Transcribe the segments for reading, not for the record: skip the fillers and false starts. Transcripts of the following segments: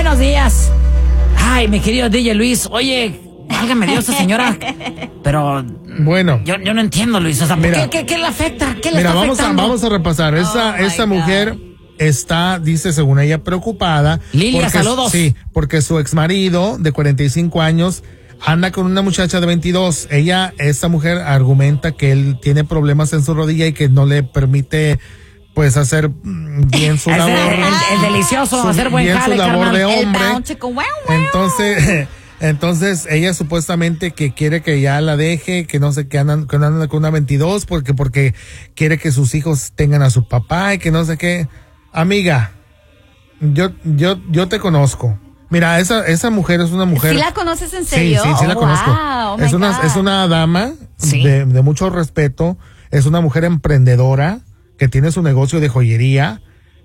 buenos días. Ay, mi querido DJ Luis, oye, válgame Dios, esta señora. Pero bueno, yo no entiendo, Luis. O sea, mira, ¿qué le afecta? ¿Qué le mira, está afectando? vamos a repasar. Esa mujer está, dice, según ella, preocupada. Lilia, saludos. Sí, porque su exmarido de 45 años anda con una muchacha de 22. Esta mujer argumenta que él tiene problemas en su rodilla y que no le permite pues hacer bien su labor. El delicioso, hacer buen bien jale, su labor carnal. de hombre. Entonces ella supuestamente que quiere que ya la deje, que no sé, que andan con una 22 porque quiere que sus hijos tengan a su papá y que no sé qué. Amiga, yo te conozco. Mira, esa mujer es una mujer. ¿Sí la conoces en serio? Sí, la conozco. Wow, Es una dama ¿Sí? de mucho respeto. Es una mujer emprendedora que tiene su negocio de joyería.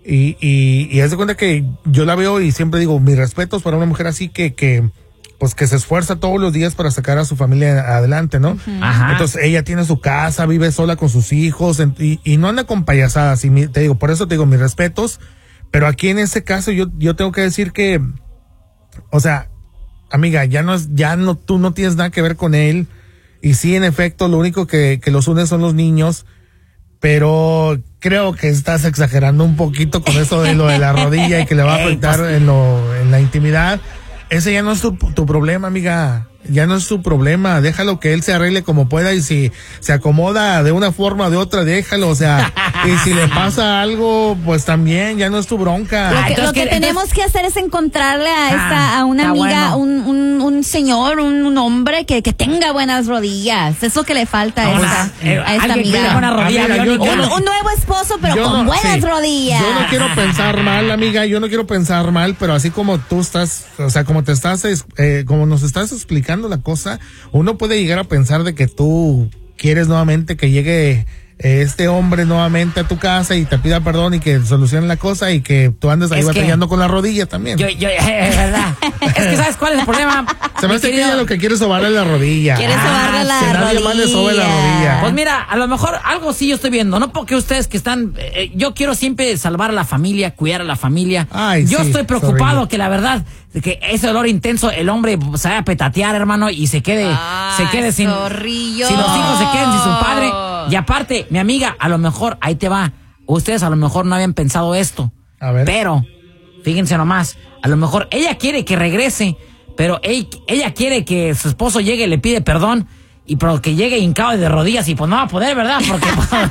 Y haz de cuenta que yo la veo y siempre digo, mis respetos para una mujer así que se esfuerza todos los días para sacar a su familia adelante, ¿no? Uh-huh. Ajá. Entonces ella tiene su casa, vive sola con sus hijos y no anda con payasadas. Te digo, por eso te digo, mis respetos. Pero aquí en ese caso yo tengo que decir que, o sea, amiga, tú no tienes nada que ver con él. Y sí, en efecto, lo único que los une son los niños. Pero creo que estás exagerando un poquito con eso de lo de la rodilla y que le va a afectar en la intimidad. Ese ya no es tu problema, amiga. Ya no es tu problema. Déjalo que él se arregle como pueda y si se acomoda de una forma o de otra, déjalo. O sea, y si le pasa algo, pues también ya no es tu bronca. Lo que tenemos que hacer es encontrarle a una amiga, bueno. un señor, un hombre que tenga buenas rodillas. Es lo que le falta a esta amiga. Buena rodilla, un nuevo esposo, pero con buenas rodillas. Yo no quiero pensar mal, amiga. Yo no quiero pensar mal, pero así como tú estás, o sea, como nos estás explicando la cosa, uno puede llegar a pensar de que tú quieres nuevamente que llegue este hombre nuevamente a tu casa y te pida perdón y que solucione la cosa y que tú andes ahí batallando con la rodilla también. Es verdad. Es que ¿sabes cuál es el problema? Se me hace que ella lo que quiere es sobarle la rodilla. Quiere sobarle la rodilla. Que nadie más le sobe la rodilla. Pues mira, a lo mejor algo sí yo estoy viendo, no porque ustedes que están, yo quiero siempre salvar a la familia, cuidar a la familia. Yo estoy preocupado que la verdad, que ese dolor intenso, el hombre se vaya a petatear, hermano, y se quede sin zorrillo. Si los hijos se queden sin su padre. Y aparte, mi amiga, a lo mejor, ahí te va, ustedes a lo mejor no habían pensado esto. A ver. Pero, fíjense nomás, a lo mejor ella quiere que regrese, pero ella quiere que su esposo llegue y le pide perdón, y pero que llegue hincado de rodillas, y pues no va a poder, ¿verdad? Porque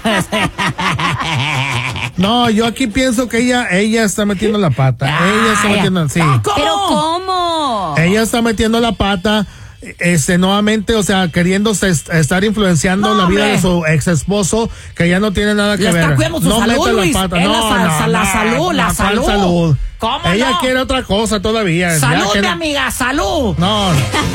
no, yo aquí pienso que ella está metiendo la pata. Ella está metiendo, sí. ¿Pero cómo? Ella está metiendo la pata. Nuevamente, o sea, queriéndose estar influenciando la vida de su ex esposo, que ya no tiene nada que ver. Está cuidando su salud, Luis. La salud. ¿Cómo ella no? quiere otra cosa todavía. Salud, mi amiga, salud. No.